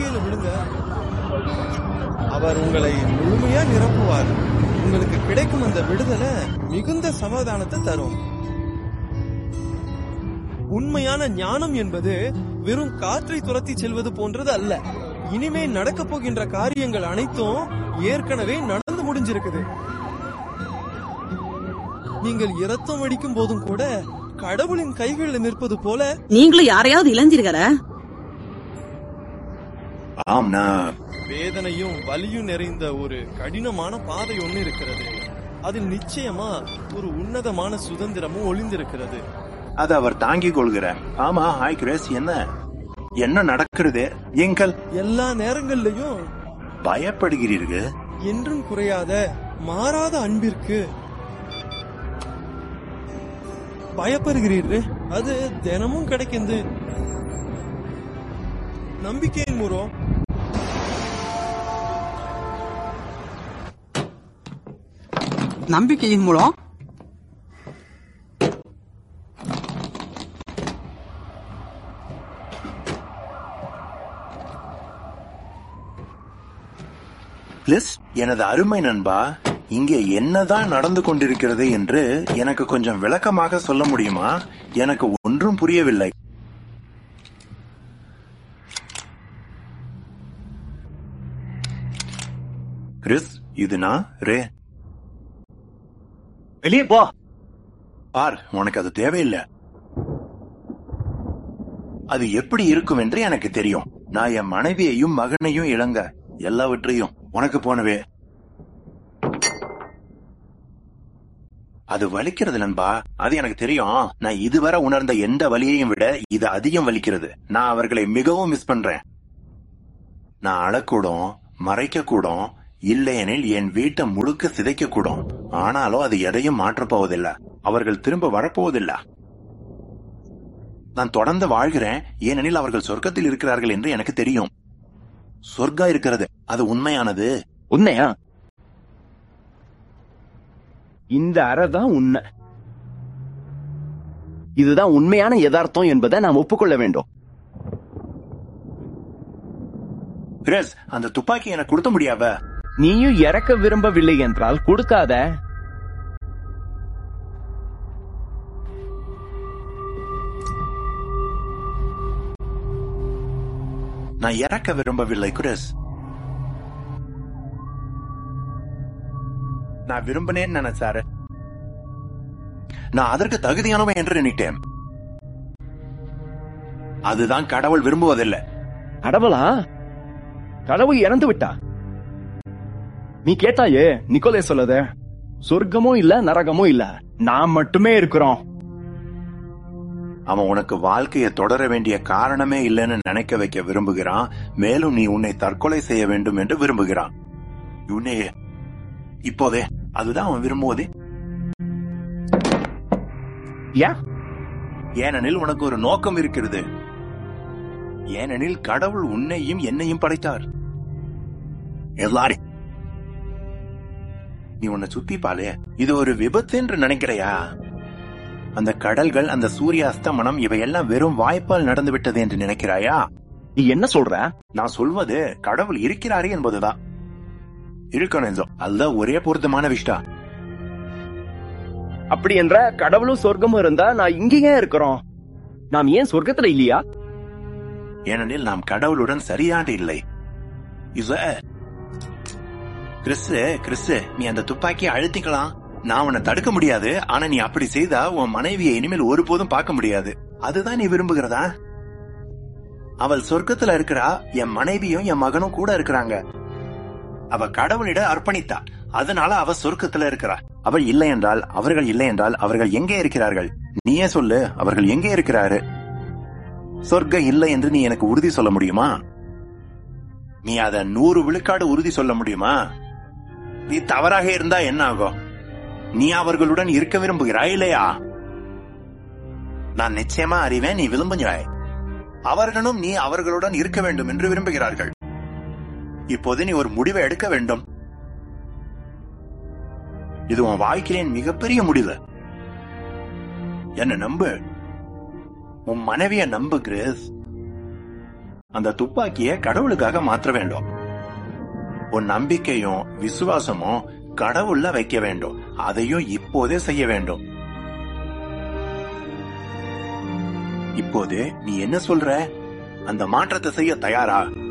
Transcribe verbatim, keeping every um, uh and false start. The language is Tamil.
நம்பிக்கையில விடுங்க. அவர் உங்களை முழுமையா நிரப்புவார். உங்களுக்கு கிடைக்கும் அந்த விடுதலை மிகுந்த சமாதானத்தை தரும். உண்மையான ஞானம் என்பது வெறும் காற்றை துரத்தி செல்வது போன்றது அல்ல. இனிமே நடக்க போகின்ற காரியங்கள் அனைத்தும் ஏற்கனவே நடந்து முடிஞ்சிருக்குது. நீங்கள் இரத்தம் அடிக்கும் போதும் கூட கடவுளின் கைகளில் நிற்பது போல. நீங்களும் யாரையாவது இழந்தீர்களா? வேதனையும் வலியும் நிறைந்த ஒரு கடினமான பாதை ஒண்ணு இருக்கிறது. அதில் நிச்சயமா ஒரு உன்னதமான சுதந்திரமும் ஒளிந்திருக்கிறது. அது அவர் தாங்கிக் கொள்கிறார். ஆமா, ஹாய் கிரேஸ், என்ன என்ன நடக்கிறது? எங்கள் எல்லா நேரங்கள்லயும் பயப்படுகிறீர்கள். என்றும் குறையாத மாறாத அன்பிற்கு பயப்படுகிறீர்கள். அது தினமும் கிடைக்குது. நம்பிக்கையின் மூலம் நம்பிக்கையின் மூலம் எனது அருமை நண்பா, இங்கே என்னதான் நடந்து கொண்டிருக்கிறது என்று எனக்கு கொஞ்சம் விளக்கமாக சொல்ல முடியுமா? எனக்கு ஒன்றும் புரியவில்லை. கிறிஸ், இது நான் ரே. வெளியே போ. பார், உனக்கு அது தேவையில்லை. அது எப்படி இருக்கும் என்று எனக்கு தெரியும். நான் என் மனைவியையும் மகனையும் இழங்க எல்லாவற்றையும் உனக்கு போனவே. அது வலிக்கிறது நண்பா, அது எனக்கு தெரியும். நான் இதுவரை உணர்ந்த எந்த வலியையும் விட இது அதிகம் வலிக்கிறது. நான் அவர்களை மிகவும் மிஸ் பண்றேன். நான் அழக்கூடும், மறைக்க கூடும், இல்லையெனில் என் வீட்டை முழுக்க சிதைக்க கூடும். ஆனாலும் அது எதையும் மாற்றப் போவதில்லை. அவர்கள் திரும்ப வரப்போவதில்லை. நான் தொடர்ந்து வாழ்கிறேன், ஏனெனில் அவர்கள் சொர்க்கத்தில் இருக்கிறார்கள் என்று எனக்கு தெரியும். சொர்க்கா இருக்கிறது, அது உண்மையானது. உண்மையா? இந்த அறைதான் உண்மை. இதுதான் உண்மையான யதார்த்தம் என்பதை நாம் ஒப்புக்கொள்ள வேண்டும். கிரேஸ், அந்த துப்பாக்கி எனக்கு கொடுத்த முடியாவ? நீயும் இறக்க விரும்பவில்லை என்றால் கொடுக்காத. நான் இறக்க விரும்பவில்லை கிரேஸ். நான் விரும்பினேன்னு நினைச்சாரு. நான் அதற்கு தகுதியானவன் என்று நினைத்தேன். அதுதான் கடவுள் விரும்புவதில்லை. கடவுளா? கடவுள் இறந்து விட்டா? நீ கேட்டாயே நிக்கோலே சொல்லத. சொர்க்கமும் இல்ல, நரகமும் இல்ல, நாம் மட்டுமே இருக்கிறோம். அவன் உனக்கு வாழ்க்கையை தொடர வேண்டிய காரணமே இல்லைன்னு நினைக்க வைக்க விரும்புகிறான். மேலும் நீ உன்னை தற்கொலை செய்ய வேண்டும் என்று விரும்புகிறான். உன்னையே இப்போதே அதுதான் அவன் விரும்புவதே. ஏனெனில் உனக்கு ஒரு நோக்கம் இருக்கிறது. ஏனெனில் கடவுள் உன்னையும் என்னையும் படைத்தார். எல்லாரும் நீ உன்னை சுத்தி பாலே. இது ஒரு விபத்து என்று நினைக்கிறையா? அந்த கடல்கள், அந்த சூரிய அஸ்தமனம், இவையெல்லாம் வெறும் வாய்ப்பால் நடந்து விட்டது என்று நினைக்கிறாயா? நீ என்ன சொல்ற? நான் சொல்வது கடவுள் இருக்கிறாரே என்பதுதான். இருக்கணும், அதுதான் ஒரே பொருத்தமான விஷயம். அப்படி என்ற கடவுளும் சொர்க்கமும் இருந்தா நான் இங்கேயே இருக்கிறோம். நாம் ஏன் சொர்க்கத்துல இல்லையா? ஏனெனில் நாம் கடவுளுடன் சரியாக இல்லை. கிறிஸ்து, கிறிஸ்து, நீ அந்த துப்பாக்கியை அழுத்திக்கலாம். நான் உன்னை தடுக்க முடியாது. ஆனா நீ அப்படி செய்தா உன் மனைவியை இனிமேல் ஒருபோதும் பார்க்க முடியாது. அதுதான் நீ விரும்புகிறதா? அவள் சொர்க்கத்துல இருக்கிறா, என் மனைவியும் என் மகனும் கூட இருக்கிறாங்க. அவ கடவுளிட அர்ப்பணித்தா, அதனால அவ சொர்க்கத்துல இருக்கிறா. அவள் இல்லை என்றால், அவர்கள் இல்லை என்றால் அவர்கள் எங்கே இருக்கிறார்கள்? நீயே சொல்லு, அவர்கள் எங்கே இருக்கிறாரு? சொர்க்கம் இல்லை என்று நீ எனக்கு உறுதி சொல்ல முடியுமா? நீ அத நூறு விழுக்காடு உறுதி சொல்ல முடியுமா? நீ தவறாக இருந்தா என்ன ஆகும்? நீ அவர்களுடன் இருக்க விரும்புகிறாய் இல்லையா? நான் நிச்சயமா அறிவேன், நீ விரும்புகிறாய். அவர்களும் நீ அவர்களுடன் இருக்க வேண்டும் என்று விரும்புகிறார்கள். இப்போது நீ ஒரு முடிவை எடுக்க வேண்டும். இது உன் வாழ்க்கையின் மிகப்பெரிய முடிவு. என்ன நம்பு, உன் மனைவிய நம்பு கிரேஸ். அந்த துப்பாக்கிய கடவுளுக்காக மாற்ற வேண்டும். உன் நம்பிக்கையும் விசுவாசமும் கடவுள்ல வைக்க வேண்டும். அதையும் இப்போதே செய்ய வேண்டும். இப்போது நீ என்ன சொல்ற? அந்த மாற்றத்தை செய்ய தயாரா?